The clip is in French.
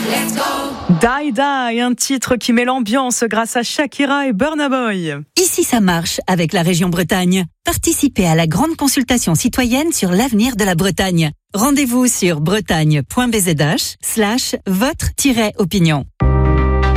Die Die, un titre qui met l'ambiance grâce à Shakira et Burna Boy. Ici ça marche avec la région Bretagne. Participez à la grande consultation citoyenne sur l'avenir de la Bretagne. Rendez-vous sur bretagne.bzh/votre-opinion.